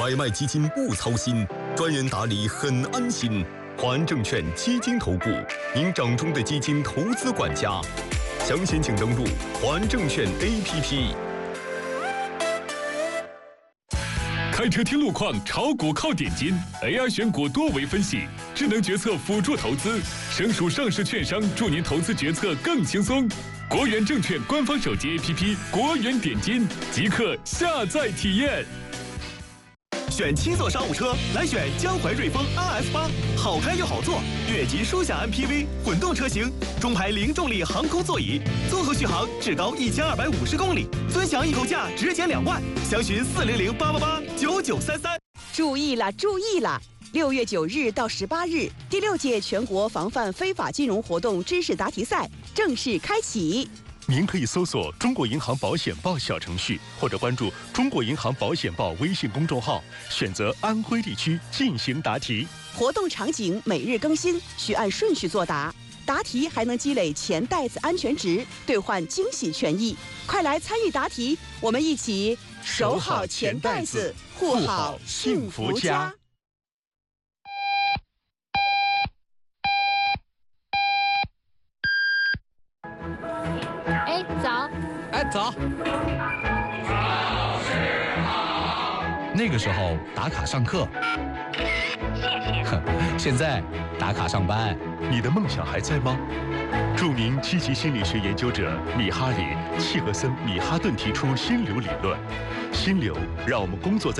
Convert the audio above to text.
买卖基金不操心，专人打理很安心。华安证券基金投顾，您掌中的基金投资管家。详情请登录华安证券 APP。 开车听路况，炒股靠点金 ，AI 选股多维分析，智能决策辅助投资，省属上市券商助您投资决策更轻松。国元证券官方手机 APP 国元点金，即刻下载体验。 选七座商务车，来选江淮瑞风 RS8，好开又好坐，越级舒享 MPV 混动车型，中排零重力航空座椅，综合续航至高1250公里，尊享易购价直减2万，详询400-888-9933。 注意了，注意了！6月9日到18日，第6届全国防范非法金融活动知识答题赛正式开启。 您可以搜索“中国银行保险报”小程序，或者关注“中国银行保险报”微信公众号，选择安徽地区进行答题。 活动场景每日更新，需按顺序作答。答题还能积累钱袋子安全值，兑换惊喜权益。快来参与答题，我们一起守好钱袋子，护好幸福家。 哎，早！ 哎，早！ 老师好。 那个时候打卡上课，现在打卡上班。 你的梦想还在吗？著名积极心理学研究者米哈里·契诃森·米哈顿提出心流理论，心流让我们工作在